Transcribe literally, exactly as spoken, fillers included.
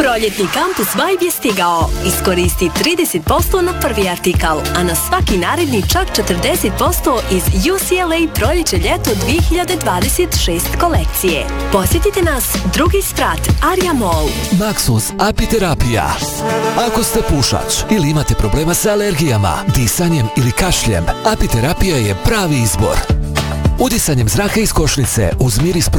Proljetni kampus Vibe je stigao. Iskoristi trideset posto na prvi artikal, a na svaki naredni čak četrdeset posto iz U C L A proljeće ljeto dvije hiljade dvadeset šeste kolekcije. Posjetite nas drugi sprat Arija Mall. Maxus apiterapija. Ako ste pušač ili imate problema sa alergijama, disanjem ili kašljem, apiterapija je pravi izbor. Udisanjem zraka iz košnice uz miris